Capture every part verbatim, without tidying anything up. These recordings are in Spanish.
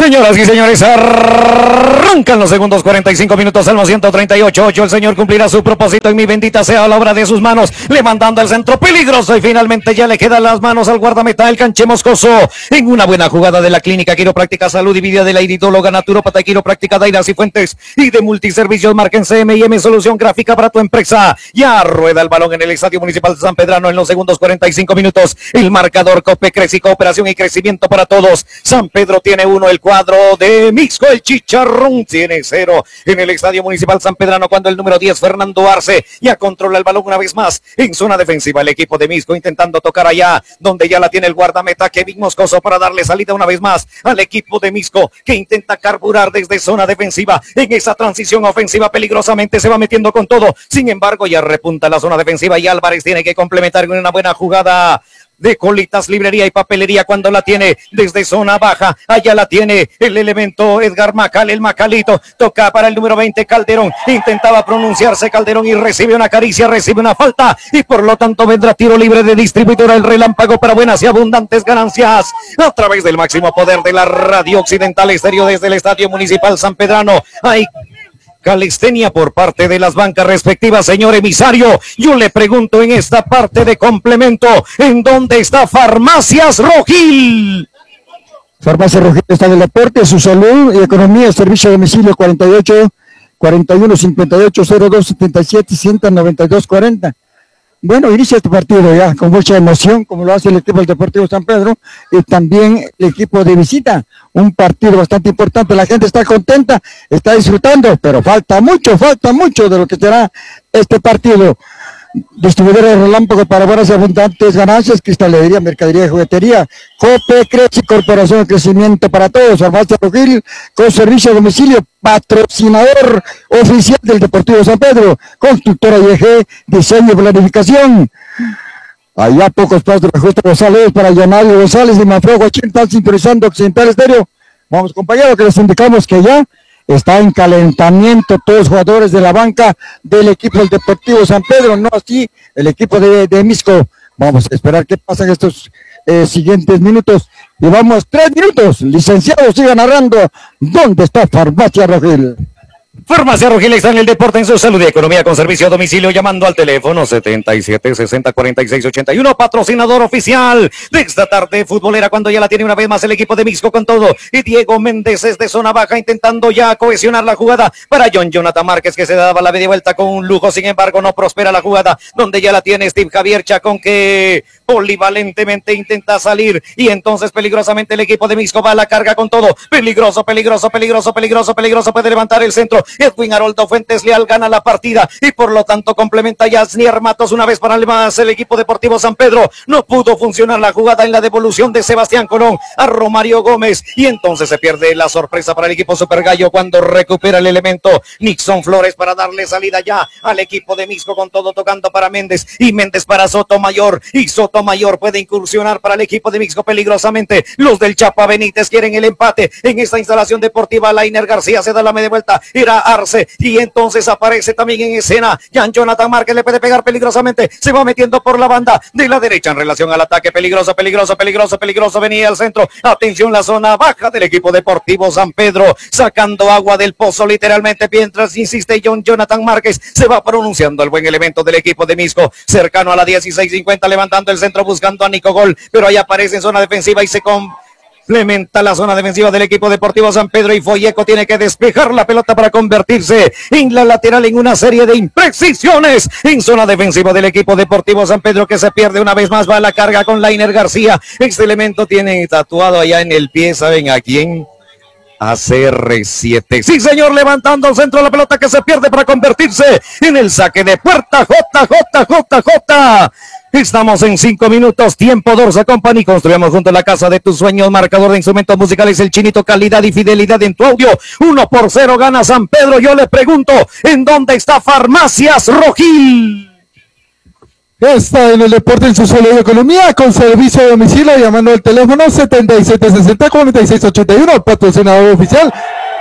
Señoras y señores, arrancan los segundos cuarenta y cinco minutos, Salmo ciento treinta y ocho, ocho. El Señor cumplirá su propósito en mi bendita sea la obra de sus manos, levantando el centro peligroso y finalmente ya le quedan las manos al guardameta, el Canche Moscoso, en una buena jugada de la Clínica Quiropráctica Salud, dividida de la iridóloga naturópata y quiropráctica Dairas y Fuentes y de Multiservicios Marquen C M y M Solución Gráfica para tu empresa. Ya rueda el balón en el Estadio Municipal de San Pedrano en los segundos cuarenta y cinco minutos. El marcador Cope crece y cooperación y crecimiento para todos. San Pedro tiene uno, el cuadro de Mixco, el Chicharrón, tiene cero en el Estadio Municipal San Pedrano cuando el número diez, Fernando Arce, ya controla el balón una vez más en zona defensiva. El equipo de Mixco intentando tocar allá donde ya la tiene el guardameta Kevin Moscoso para darle salida una vez más al equipo de Mixco, que intenta carburar desde zona defensiva en esa transición ofensiva. Peligrosamente se va metiendo con todo, sin embargo ya repunta la zona defensiva y Álvarez tiene que complementar con una buena jugada de Colitas, librería y papelería cuando la tiene desde zona baja. Allá la tiene el elemento Edgar Macal, el Macalito, toca para el número veinte, Calderón, intentaba pronunciarse Calderón y recibe una caricia, recibe una falta y por lo tanto vendrá tiro libre de distribuidora el Relámpago para buenas y abundantes ganancias a través del máximo poder de la Radio Occidental Estéreo desde el Estadio Municipal San Pedrano. Hay calistenia por parte de las bancas respectivas, señor emisario. Yo le pregunto en esta parte de complemento, ¿en dónde está Farmacias Rogil? Farmacias Rogil está en el deporte, su salud y economía, servicio a domicilio cuarenta y ocho, cuarenta y uno, cincuenta y ocho, cero dos, setenta y siete, ciento noventa y dos, cuarenta. Bueno, inicia este partido ya con mucha emoción, como lo hace el equipo del Deportivo San Pedro y también el equipo de visita. Un partido bastante importante, la gente está contenta, está disfrutando, pero falta mucho, falta mucho de lo que será este partido. Distribuidora de Relámpago para buenas y abundantes ganancias, cristalería, mercadería y juguetería, Cope, Crece, Corporación de Crecimiento para Todos, Farmacia Rogil, con servicio a domicilio, patrocinador oficial del Deportivo San Pedro, Constructora I E G, diseño y planificación. Allá pocos pasos de Justo González para Leonardo González y Manfredo Guachín, están sintonizando Occidental Estéreo. Vamos, compañeros, que les indicamos que ya está en calentamiento todos los jugadores de la banca del equipo del Deportivo San Pedro, no así el equipo de, de Mixco. Vamos a esperar qué pasa en estos eh, siguientes minutos. Llevamos tres minutos, licenciado, siga narrando. ¿Dónde está Farmacia Rogil? Farmacia Rogil está en el deporte, en su salud y economía con servicio a domicilio, llamando al teléfono setenta y siete, sesenta, cuarenta y seis, ochenta y uno, patrocinador oficial de esta tarde futbolera cuando ya la tiene una vez más el equipo de Mixco con todo, y Diego Méndez es de zona baja intentando ya cohesionar la jugada para John Jonathan Márquez, que se daba la media vuelta con un lujo, sin embargo no prospera la jugada, donde ya la tiene Steve Javier Chacón, que polivalentemente intenta salir y entonces peligrosamente el equipo de Mixco va a la carga con todo, peligroso, peligroso, peligroso, peligroso, peligroso, puede levantar el centro. Edwin Haroldo Fuentes Leal gana la partida y por lo tanto complementa Yasnier Matos una vez para más el equipo deportivo San Pedro. No pudo funcionar la jugada en la devolución de Sebastián Colón a Romario Gómez y entonces se pierde la sorpresa para el equipo Super Gallo cuando recupera el elemento Nixon Flores para darle salida ya al equipo de Mixco con todo, tocando para Méndez y Méndez para Sotomayor y Sotomayor puede incursionar para el equipo de Mixco peligrosamente. Los del Chapa Benítez quieren el empate en esta instalación deportiva. Lainer García se da la media vuelta, era Arce y entonces aparece también en escena Jan Jonathan Márquez, le puede pegar peligrosamente, se va metiendo por la banda de la derecha en relación al ataque, peligroso, peligroso, peligroso, peligroso, venía al centro, atención la zona baja del equipo deportivo San Pedro, sacando agua del pozo literalmente, mientras insiste John Jonathan Márquez, se va pronunciando el buen elemento del equipo de Mixco, cercano a la dieciséis cincuenta, levantando el centro buscando a Nico Gol, pero ahí aparece en zona defensiva y se con complementa la zona defensiva del equipo deportivo San Pedro y Folleco tiene que despejar la pelota para convertirse en la lateral en una serie de imprecisiones en zona defensiva del equipo deportivo San Pedro, que se pierde una vez más, va a la carga con Lainer García. Este elemento tiene tatuado allá en el pie, ¿saben a quién? A C R siete. Sí, señor, levantando al centro la pelota que se pierde para convertirse en el saque de puerta. J, J, J, J. Estamos en cinco minutos, tiempo Dorsa Company, construyamos junto a la casa de tus sueños, marcador de instrumentos musicales, el Chinito, calidad y fidelidad en tu audio, uno por cero gana San Pedro. Yo le pregunto, ¿en dónde está Farmacias Rogil? Está en el deporte, en su salud y economía, con servicio a domicilio, llamando al teléfono setenta y siete, sesenta, cuarenta y seis, ochenta y uno, patrocinador oficial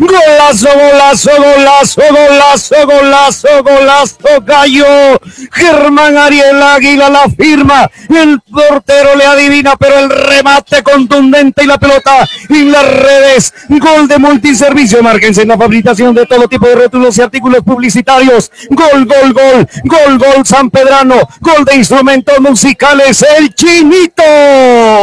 Golazo, golazo, golazo, golazo, golazo, golazo, gallo. Germán Ariel Águila la firma. El portero le adivina, pero el remate contundente y la pelota en las redes. Gol de Multiservicio. Márquense en la fabricación de todo tipo de rótulos y artículos publicitarios. Gol, gol, gol, gol, gol San Pedrano. Gol de instrumentos musicales. El Chinito.